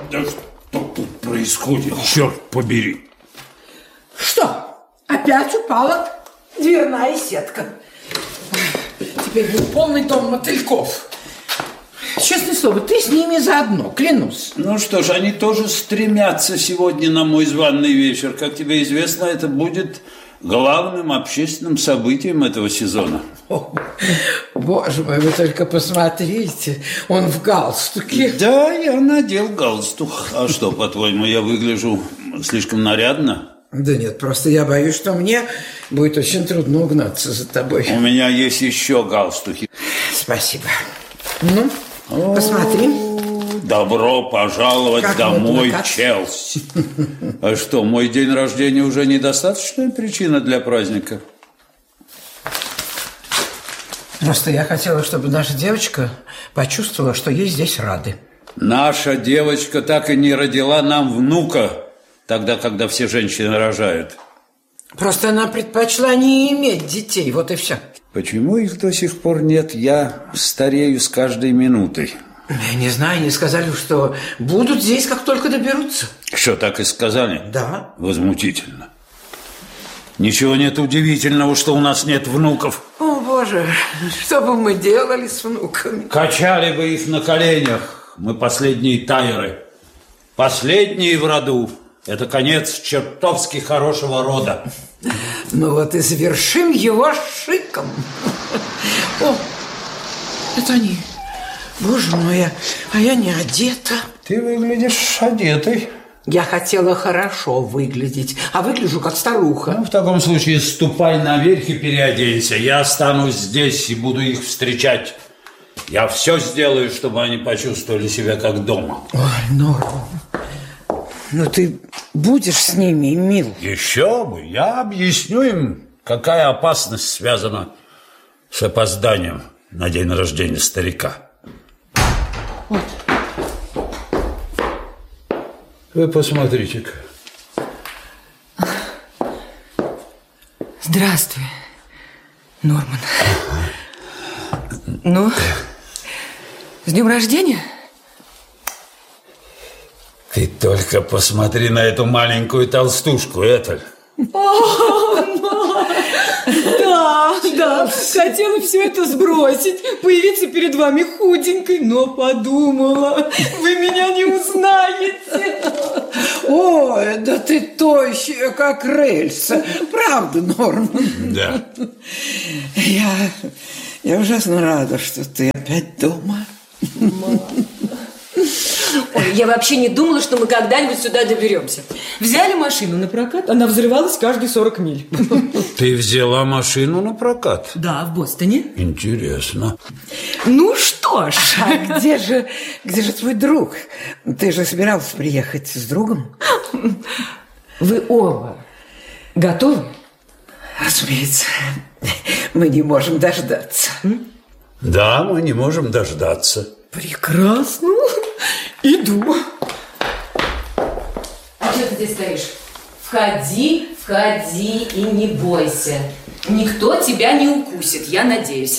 Да что тут происходит? Черт побери. Что? Опять упала дверная сетка. Теперь будет полный дом мотыльков. Честное слово, ты с ними заодно, клянусь. Ну что ж, они тоже стремятся сегодня на мой званый вечер. Как тебе известно, это будет главным общественным событием этого сезона. О, боже мой, вы только посмотрите, он в галстуке. Да, я надел галстук. А что, по-твоему, я выгляжу слишком нарядно? Да нет, просто я боюсь, что мне будет очень трудно угнаться за тобой. У меня есть еще галстуки. Спасибо. Ну, посмотри. Добро пожаловать как домой, Челси. А что, мой день рождения уже недостаточная причина для праздника? Просто я хотела, чтобы наша девочка почувствовала, что ей здесь рады. Наша девочка так и не родила нам внука, тогда, когда все женщины рожают. Просто она предпочла не иметь детей, вот и все. Почему их до сих пор нет? Я старею с каждой минутой. Я не знаю, они сказали, что будут здесь, как только доберутся. Что, так и сказали? Да. Возмутительно. Ничего нет удивительного, что у нас нет внуков. О, Боже, что бы мы делали с внуками? Качали бы их на коленях. Мы последние тайры. Последние в роду. Это конец чертовски хорошего рода. Ну вот и завершим его шиком. О, это они. Боже мой, а я не одета. Ты выглядишь одетой. Я хотела хорошо выглядеть, а выгляжу как старуха. Ну, в таком случае ступай наверх и переоденься. Я останусь здесь и буду их встречать. Я все сделаю, чтобы они почувствовали себя как дома. Ой, Норм, ну ты будешь с ними, мил? Еще бы. Я объясню им, какая опасность связана с опозданием на день рождения старика. Вот. Вы посмотрите-ка. Здравствуй, Норман. Ну, с днем рождения? Ты только посмотри на эту маленькую толстушку, Этель. Да, хотела все это сбросить, появиться перед вами худенькой, но подумала, вы меня не узнаете. Ой, да ты тощая, как рельса. Правда, Норм? Да. Я ужасно рада, что ты опять дома. Ой, я вообще не думала, что мы когда-нибудь сюда доберемся. Взяли машину на прокат, она взрывалась каждые 40 миль. Ты взяла машину на прокат? Да, в Бостоне. Интересно. Ну что ж. А где же твой друг? Ты же собирался приехать с другом? Вы оба готовы? Разумеется, мы не можем дождаться. Да, мы не можем дождаться. Прекрасно. Иду. А что ты здесь стоишь? Входи и не бойся. Никто тебя не укусит, я надеюсь.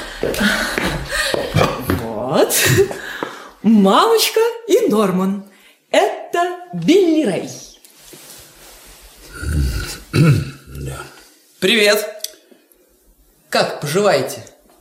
Вот. Мамочка и Норман. Это Билли Рэй. Да. Привет. Как поживаете?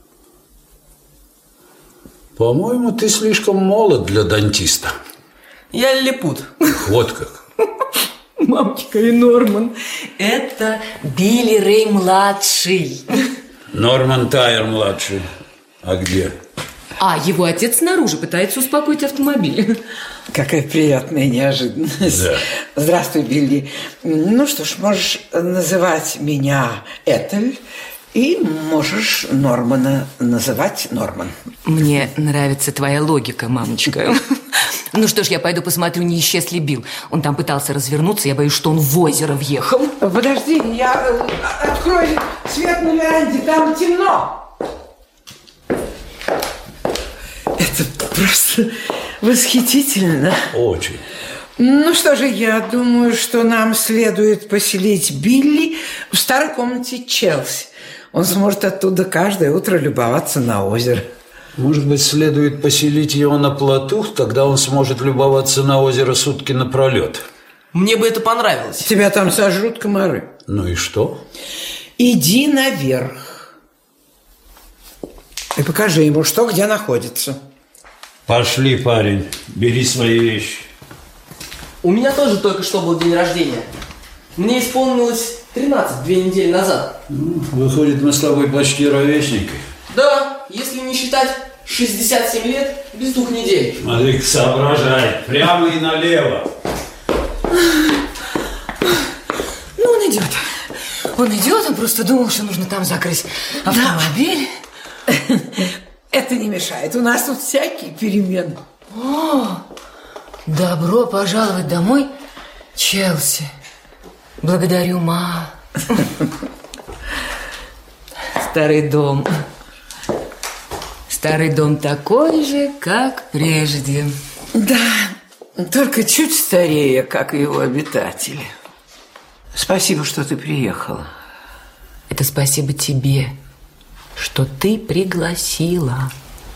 По-моему, ты слишком молод для дантиста. Я лилипут. Вот как. Мамочка и Норман. Это Билли Рэй младший. Норман Тайер младший. А где? А его отец снаружи пытается успокоить автомобиль. Какая приятная неожиданность. Да. Здравствуй, Билли. Ну что ж, можешь называть меня Этель, и можешь Нормана называть Норман. Мне нравится твоя логика, мамочка. Ну что ж, я пойду посмотрю, не исчез ли Билл. Он там пытался развернуться, я боюсь, что он в озеро въехал. Подожди, я открою свет на веранде, там темно. Это просто восхитительно. Очень. Ну что же, я думаю, что нам следует поселить Билли в старой комнате Челси. Он сможет оттуда каждое утро любоваться на озеро. Может быть, следует поселить его на плоту, тогда он сможет любоваться на озеро сутки напролет. Мне бы это понравилось. Тебя там сожрут комары. Ну и что? Иди наверх и покажи ему, что где находится. Пошли, парень, бери свои вещи. У меня тоже только что был день рождения. Мне исполнилось 13 2 недели назад. Выходит, мы с тобой почти ровесники. Да, если не считать 67 лет без 2 недель. Смотри-ка, соображай. Прямо и налево. Ну, он идет. Он просто думал, что нужно там закрыть автомобиль. Это не мешает. У нас тут всякие перемены. О, добро пожаловать домой, Челси. Благодарю, ма. Старый дом. Старый дом такой же, как прежде. Да, только чуть старее, как и его обитатели. Спасибо, что ты приехала. Это спасибо тебе, что ты пригласила.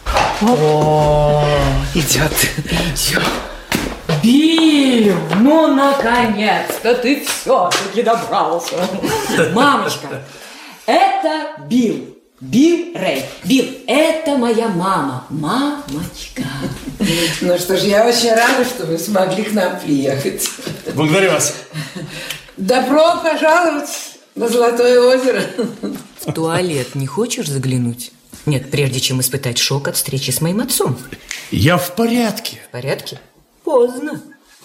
Идет. Билл, ну наконец-то ты все-таки добрался. Мамочка, это Билл. Билл Рэй. Билл, это моя мама. Мамочка. Ну что ж, я очень рада, что вы смогли к нам приехать. Благодарю вас. Добро пожаловать на Золотое озеро. В туалет не хочешь заглянуть? Нет, прежде чем испытать шок от встречи с моим отцом. Я в порядке. В порядке? Поздно.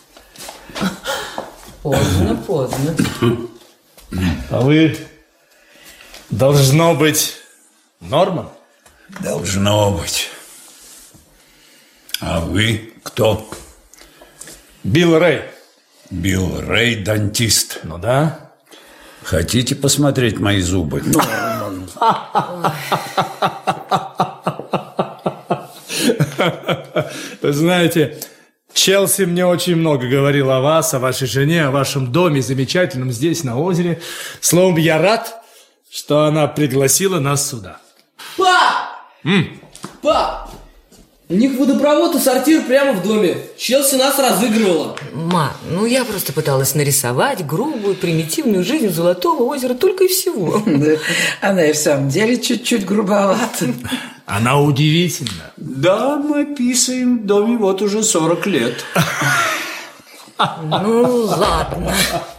Поздно. А вы, должно быть, Норман? Должно быть. А вы кто? Билл Рэй. Билл Рэй, дантист. Ну да. Хотите посмотреть мои зубы? Вы знаете, Челси мне очень много говорил о вас, о вашей жене, о вашем доме замечательном здесь, на озере. Словом, я рад, что она пригласила нас сюда. Пап! Пап! У них водопровод и сортир прямо в доме. Челси нас разыгрывала. Ма, ну я просто пыталась нарисовать грубую, примитивную жизнь Золотого озера только и всего. Да, она и в самом деле чуть-чуть грубовата. Она удивительна. Да, мы писаем в доме вот уже 40 лет. Ну, ладно.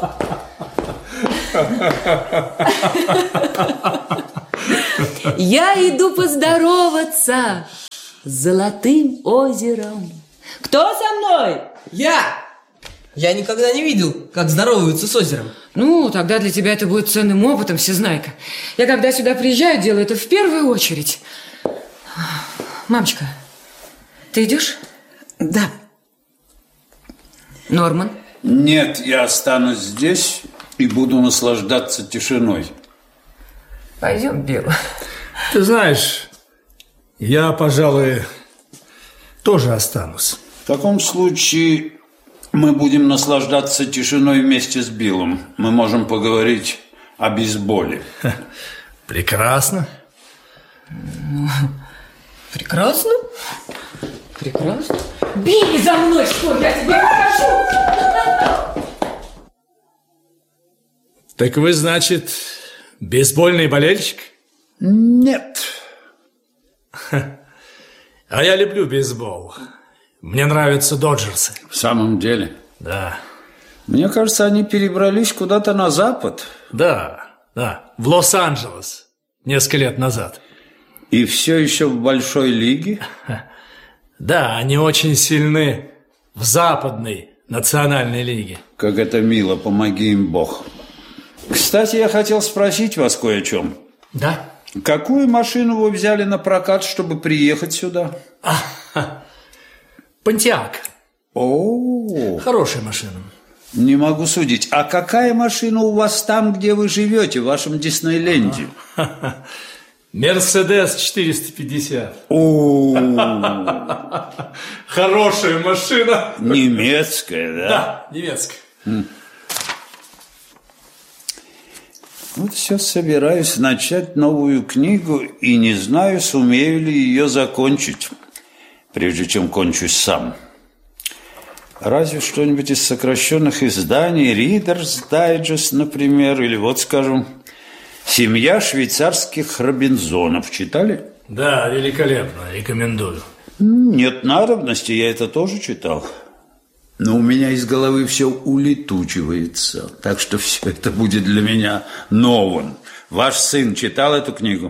Я иду поздороваться с Золотым озером. Кто со мной? Я никогда не видел, как здороваются с озером. Ну, тогда для тебя это будет ценным опытом, всезнайка. Я когда сюда приезжаю, делаю это в первую очередь. Мамочка, ты идешь? Да. Норман? Нет, я останусь здесь и буду наслаждаться тишиной. Пойдем, Билл. Ты знаешь, я, пожалуй, тоже останусь. В таком случае мы будем наслаждаться тишиной вместе с Биллом. Мы можем поговорить о бейсболе. Прекрасно. Прекрасно. Прекрасно. Билли, за мной, что я тебе покажу. Так вы, значит, бейсбольный болельщик? Нет. А я люблю бейсбол. Мне нравятся доджерсы. В самом деле? Да. Мне кажется, они перебрались куда-то на запад. Да. В Лос-Анджелес. Несколько лет назад. И все еще в большой лиге? Да, они очень сильны в западной национальной лиге. Как это мило, помоги им Бог. Кстати, я хотел спросить вас кое о чем. Да? Какую машину вы взяли на прокат, чтобы приехать сюда? Понтиак. О, Хорошая машина. не могу судить. А какая машина у вас там, где вы живете, в вашем Диснейленде? Мерседес 450. О, Хорошая машина. немецкая, да? Да, немецкая. Вот все собираюсь начать новую книгу и не знаю, сумею ли ее закончить, прежде чем кончусь сам. Разве что-нибудь из сокращенных изданий, Reader's Digest, например, или вот, скажем, «Семья швейцарских Робинзонов». Читали? Да, великолепно, рекомендую. Нет надобности, я это тоже читал. Но у меня из головы все улетучивается, так что все это будет для меня новым. Ваш сын читал эту книгу?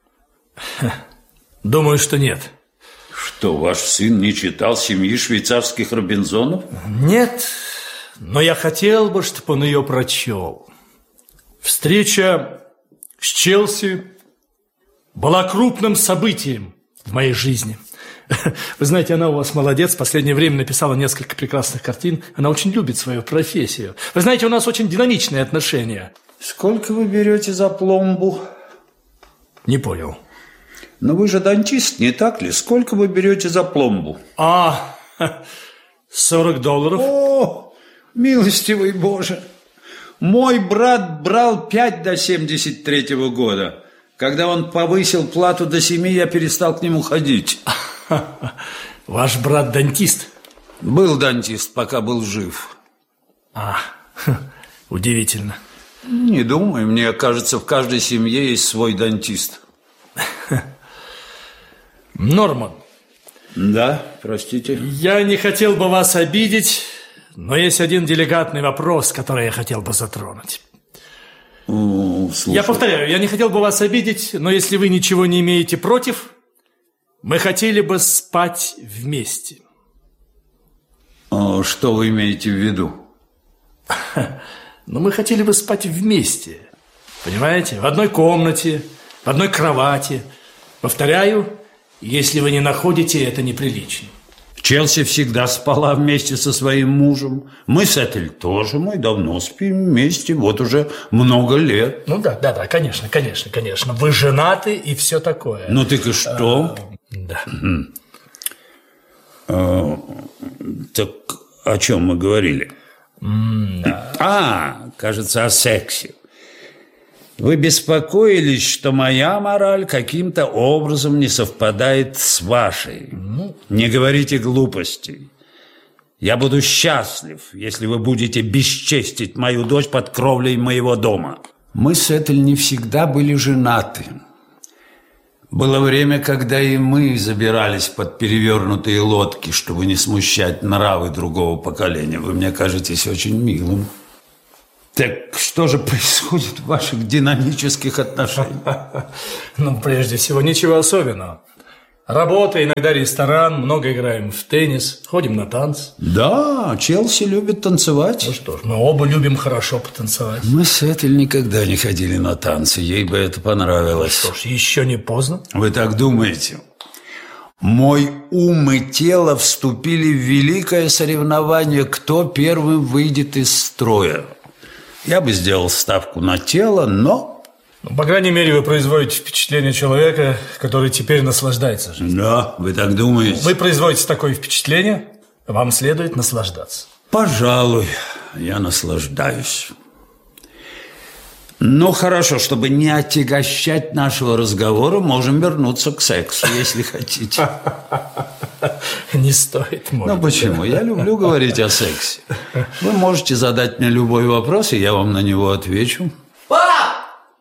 Думаю, что нет. Что, ваш сын не читал «Семьи швейцарских Робинзонов»? Нет, но я хотел бы, чтобы он ее прочел. Встреча с Челси была крупным событием в моей жизни. Вы знаете, она у вас молодец, в последнее время написала несколько прекрасных картин. Она очень любит свою профессию. Вы знаете, у нас очень динамичные отношения. Сколько вы берете за пломбу? Не понял. Но вы же дантист, не так ли? Сколько вы берете за пломбу? $40. О, милостивый Боже! Мой брат брал 5 до 73-го года. Когда он повысил плату до 7, я перестал к нему ходить. Ваш брат дантист? Был дантист, пока был жив. Удивительно. Не думаю, мне кажется, в каждой семье есть свой дантист. Норман. Да, простите. Я не хотел бы вас обидеть, но есть один деликатный вопрос, который я хотел бы затронуть. Я повторяю, я не хотел бы вас обидеть, но если вы ничего не имеете против, мы хотели бы спать вместе. Что вы имеете в виду? Ну, мы хотели бы спать вместе. Понимаете? В одной комнате, в одной кровати. Повторяю, если вы не находите это неприличным. Челси всегда спала вместе со своим мужем. Мы с Этель тоже, мы давно спим вместе, вот уже много лет. Ну да, конечно. Вы женаты и все такое. Ну так и что? Да. Так о чем мы говорили? Кажется, о сексе. Вы беспокоились, что моя мораль каким-то образом не совпадает с вашей. Не говорите глупостей. Я буду счастлив, если вы будете бесчестить мою дочь под кровлей моего дома. Мы с Этель не всегда были женаты. Было время, когда и мы забирались под перевернутые лодки, чтобы не смущать нравы другого поколения. Вы мне кажетесь очень милым. Так что же происходит в ваших динамических отношениях? Ну, прежде всего, ничего особенного. Работа, иногда ресторан, много играем в теннис, ходим на танцы. Да, Челси любит танцевать. Ну что ж, мы оба любим хорошо потанцевать. Мы с Этель никогда не ходили на танцы, ей бы это понравилось. Ну что ж, еще не поздно. Вы так думаете? Мой ум и тело вступили в великое соревнование, кто первым выйдет из строя. Я бы сделал ставку на тело, но... Ну, по крайней мере, вы производите впечатление человека, который теперь наслаждается жизнью. Да, вы так думаете? Вы производите такое впечатление, вам следует наслаждаться. Пожалуй, я наслаждаюсь. Ну, хорошо, чтобы не отягощать нашего разговора, можем вернуться к сексу, если хотите. Не стоит, может. Ну, почему? Я люблю говорить о сексе. Вы можете задать мне любой вопрос, и я вам на него отвечу. Пап!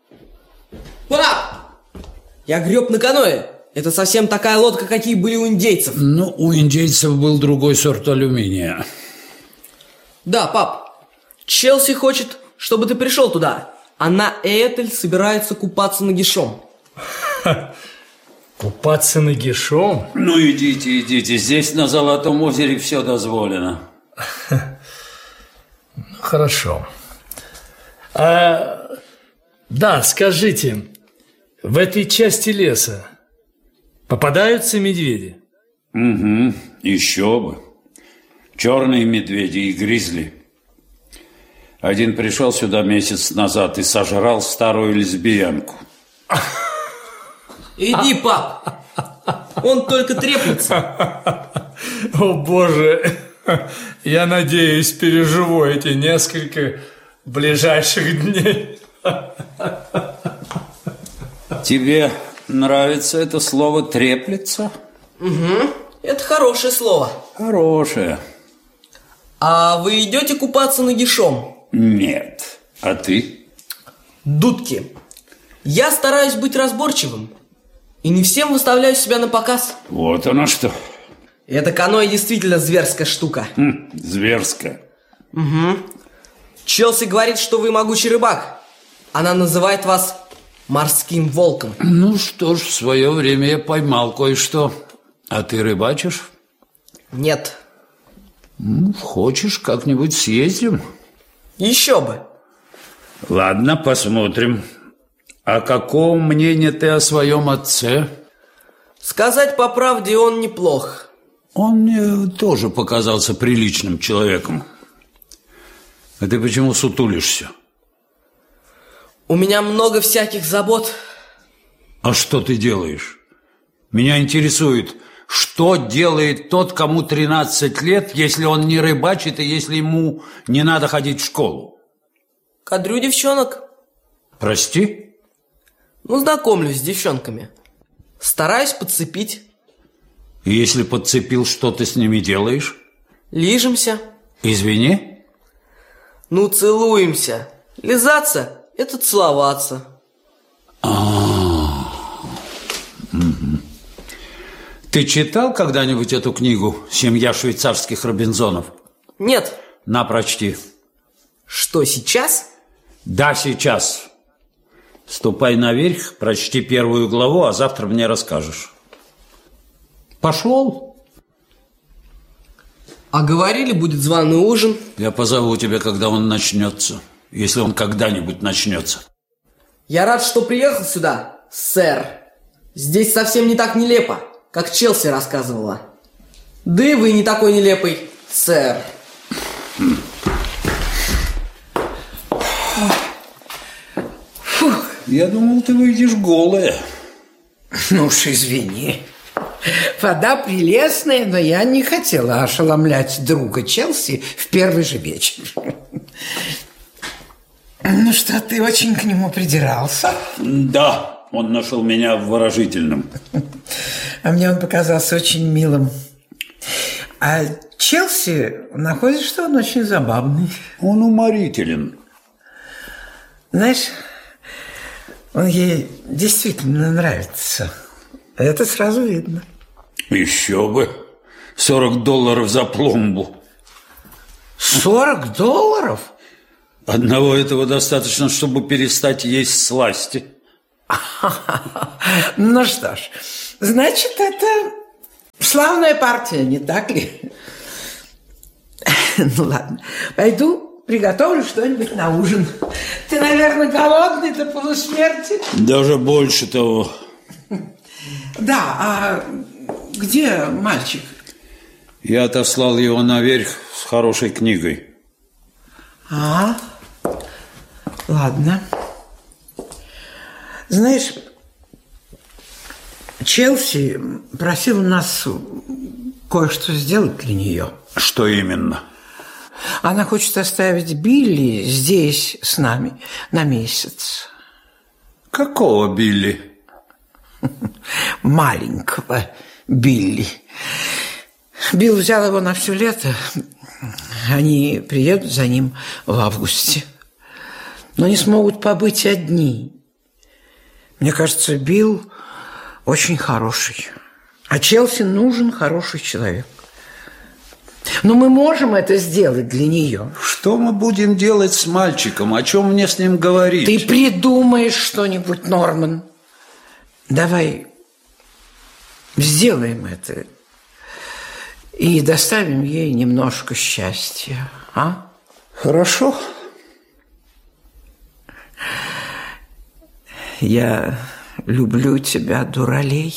Я греб на каноэ. Это совсем такая лодка, какие были у индейцев. Ну, у индейцев был другой сорт алюминия. Да, пап. Челси хочет, чтобы ты пришел туда. Она и Этель собирается купаться нагишом. Купаться нагишом? Ну, идите. Здесь на Золотом озере все дозволено. Хорошо. Да, скажите, в этой части леса попадаются медведи? Угу, еще бы. Черные медведи и гризли. Один пришел сюда месяц назад и сожрал старую лесбиянку. Иди, пап. Он только треплется. О, Боже. Я надеюсь, переживу эти несколько ближайших дней. Тебе нравится это слово «треплется»? Угу, это хорошее слово. Хорошее. А вы идете купаться нагишом? Нет. А ты? Дудки. Я стараюсь быть разборчивым. И не всем выставляю себя на показ. Вот оно что. Это каноэ действительно зверская штука. Зверская. Угу. Челси говорит, что вы могучий рыбак. Она называет вас морским волком. Ну что ж, в свое время я поймал кое-что. А ты рыбачишь? Нет. Хочешь, как-нибудь съездим? Еще бы. Ладно, посмотрим. А какого мнения ты о своем отце? Сказать по правде, он неплох. Он мне тоже показался приличным человеком. А ты почему сутулишься? У меня много всяких забот. А что ты делаешь? Меня интересует, что делает тот, кому 13 лет, если он не рыбачит и если ему не надо ходить в школу? Кадрю девчонок. Прости? Ну, знакомлюсь с девчонками. Стараюсь подцепить. И если подцепил, что ты с ними делаешь? Лижемся. Извини? Ну, целуемся. Лизаться – это целоваться. Ты читал когда-нибудь эту книгу «Семья швейцарских Робинзонов»? Нет. На, прочти. Что, сейчас? Да, сейчас. Ступай наверх, прочти 1 главу, а завтра мне расскажешь. Пошел. А говорили, будет званый ужин. Я позову тебя, когда он начнется. Если он когда-нибудь начнется. Я рад, что приехал сюда, сэр. Здесь совсем не так нелепо, как Челси рассказывала. Да и вы не такой нелепый, сэр. Я думал, ты выйдешь голая. Ну уж извини. Вода прелестная, но я не хотела ошеломлять друга Челси в первый же вечер. Ну что, ты очень к нему придирался? Да, он нашел меня выражительным. А мне он показался очень милым. А Челси находит, что он очень забавный. Он уморителен. Знаешь, он ей действительно нравится. Это сразу видно. Еще бы. $40 за пломбу. $40? Одного этого достаточно, чтобы перестать есть сласти. Ну что ж, значит, это славная партия, не так ли? Ну ладно, пойду приготовлю что-нибудь на ужин. Ты, наверное, голодный до полусмерти? Даже больше того. Да, а где мальчик? Я отослал его наверх с хорошей книгой. Ладно. Знаешь, Челси просила нас кое-что сделать для нее. Что именно? Она хочет оставить Билли здесь с нами на месяц. Какого Билли? Маленького Билли. Билл взял его на все лето. Они приедут за ним в августе. Но не смогут побыть одни. Мне кажется, Билл очень хороший. А Челси нужен хороший человек. Но мы можем это сделать для нее. Что мы будем делать с мальчиком? О чем мне с ним говорить? Ты придумаешь что-нибудь, Норман. Давай сделаем это и доставим ей немножко счастья, а? Хорошо. Я люблю тебя, дуралей.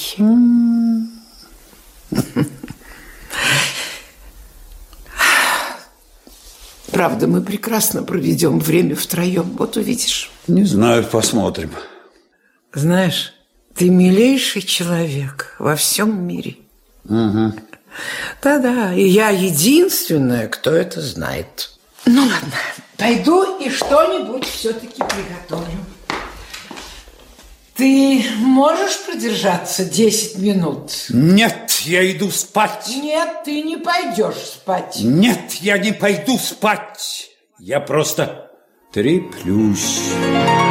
Правда, мы прекрасно проведем время втроем, вот увидишь. Не знаю, посмотрим. Знаешь, ты милейший человек во всем мире. Угу. Да-да, и я единственная, кто это знает. Ну ладно, Пойду и что-нибудь все-таки приготовлю. Ты можешь продержаться 10 минут? Нет, я иду спать. Нет, ты не пойдешь спать. Нет, я не пойду спать. Я просто треплюсь.